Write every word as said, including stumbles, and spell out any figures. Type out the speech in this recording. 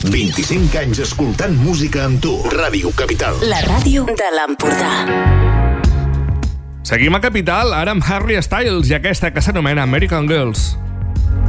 vint-i-cinc anys escoltant música amb tu. Ràdio Capital. La ràdio de l'Empordà. Seguim a Capital, ara amb Harry Styles i aquesta que s'anomena American Girls.